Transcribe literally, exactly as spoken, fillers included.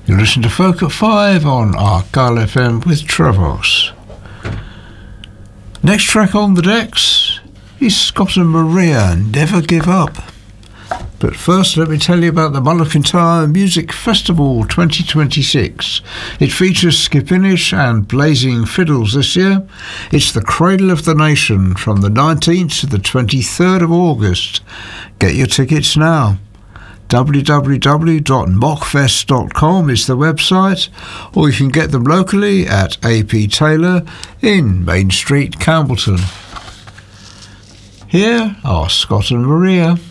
You listen to Folk at Five on Argyle F M with Trevos. Next track on the decks is Scott and Maria, Never Give Up. But first, let me tell you about the Mull of Kintyre Music Festival twenty twenty-six. It features Skipinnish and Blazing Fiddles this year. It's the Cradle of the Nation from the nineteenth to the twenty-third of August. Get your tickets now. w w w dot mockfest dot com is the website, or you can get them locally at A P Taylor in Main Street, Campbellton. Here are Scott and Maria.